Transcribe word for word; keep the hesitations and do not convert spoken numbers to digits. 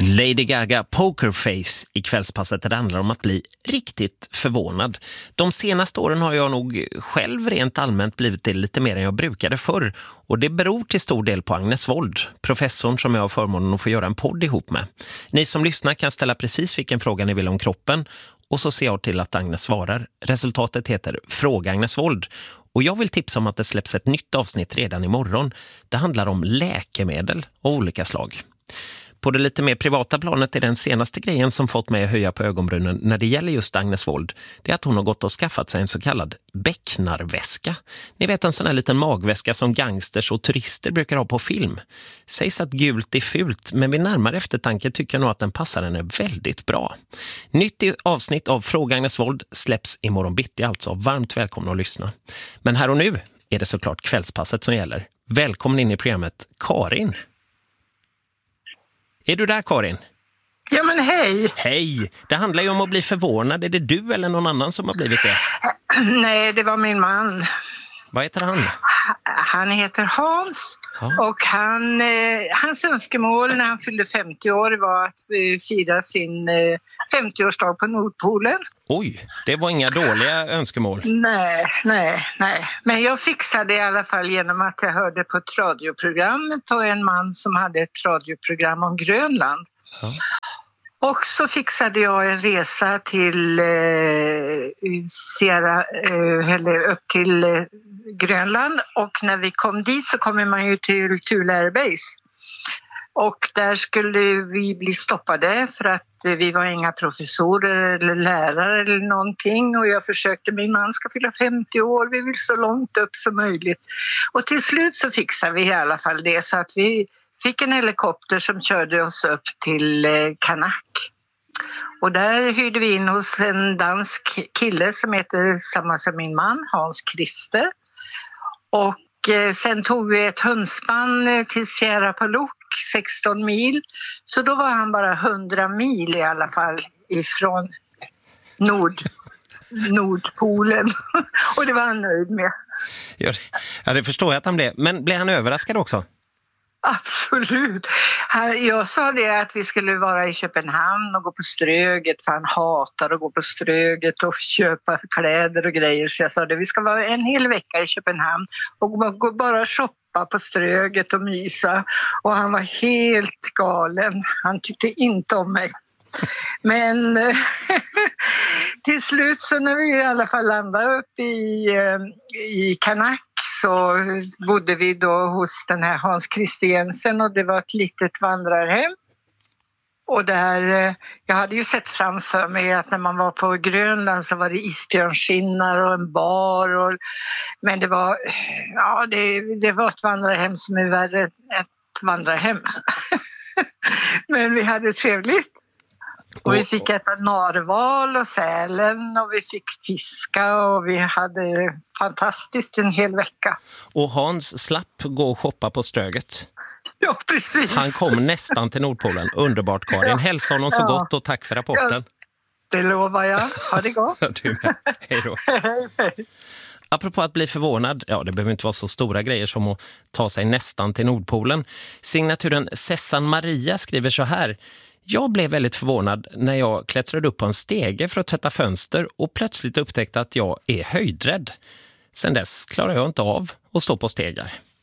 Lady Gaga Pokerface i kvällspasset där det handlar om att bli riktigt förvånad. De senaste åren har jag nog själv rent allmänt blivit det lite mer än jag brukade förr. Och det beror till stor del på Agnes Wold, professorn som jag har förmånen att få göra en podd ihop med. Ni som lyssnar kan ställa precis vilken fråga ni vill om kroppen. Och så ser jag till att Agnes svarar. Resultatet heter Fråga Agnes Wold. Och jag vill tipsa om att det släpps ett nytt avsnitt redan imorgon. Det handlar om läkemedel av olika slag. På det lite mer privata planet är den senaste grejen som fått mig att höja på ögonbrynen när det gäller just Agnes Wold, det är att hon har gått och skaffat sig en så kallad bäcknarväska. Ni vet, en sån här liten magväska som gangsters och turister brukar ha på film. Sägs att gult är fult, men vid närmare eftertanke tycker jag nog att den passar henne väldigt bra. Nytt avsnitt av Fråga Agnes Wold släpps imorgon bitti, alltså varmt välkomna att lyssna. Men här och nu är det såklart kvällspasset som gäller. Välkommen in i programmet, Karin. Är du där, Karin? Ja, men hej. Hej. Det handlar ju om att bli förvånad. Är det du eller någon annan som har blivit det? Nej, det var min man. Vad heter han? Han heter Hans. Ja. Och han, eh, hans önskemål när han fyllde femtio år var att vi fira sin eh, femtioårsdag på Nordpolen. Oj, det var inga dåliga önskemål. Nej, nej, nej. Men jag fixade det i alla fall genom att jag hörde på ett radioprogram på en man som hade ett radioprogram om Grönland. Ja. Och så fixade jag en resa till eh, Sierra, eh, eller upp till eh, Grönland. Och när vi kom dit så kommer man ju till Thule Air Base. Och där skulle vi bli stoppade för att eh, vi var inga professorer eller lärare eller någonting. Och jag försökte, min man ska fylla femtio år, vi vill så långt upp som möjligt. Och till slut så fixade vi i alla fall det så att vi fick en helikopter som körde oss upp till eh, Kanak. Och där hyrde vi in hos en dansk kille som heter samma som min man, Hans Christer. Och eh, sen tog vi ett hundspann eh, till Sierra Paluk, sexton mil. Så då var han bara hundra mil i alla fall ifrån Nord, Nordpolen. Och det var han nöjd med. Ja, det förstår jag att han blev. Men blev han överraskad också? Absolut. Jag sa det att vi skulle vara i Köpenhamn och gå på Ströget, för han hatar att gå på Ströget och köpa kläder och grejer. Så jag sa det, vi ska vara en hel vecka i Köpenhamn och gå bara shoppa på Ströget och mysa. Och han var helt galen. Han tyckte inte om mig. Men till slut så när vi i alla fall landade upp i, i Kanak så bodde vi då hos den här Hans Christiansen och det var ett litet vandrarhem. Och där, jag hade ju sett framför mig att när man var på Grönland så var det isbjörnskinnar och en bar. Och, men det var, ja, det, det var ett vandrarhem som är värre än ett vandrarhem. Men vi hade trevligt. Och vi fick äta narval och sälen och vi fick fiska och vi hade fantastiskt en hel vecka. Och Hans slapp gå och shoppa på Ströget. Ja, precis. Han kom nästan till Nordpolen. Underbart, Karin. Ja. Hälsa honom så ja. Gott och tack för rapporten. Ja, det lovar jag. Ha det gott. Du med. Hej då. Hej, hej. Apropå att bli förvånad, ja det behöver inte vara så stora grejer som att ta sig nästan till Nordpolen. Signaturen Sessan Maria skriver så här: jag blev väldigt förvånad när jag klättrade upp på en stege för att tvätta fönster och plötsligt upptäckte att jag är höjdrädd. Sen dess klarar jag inte av att stå på stegar.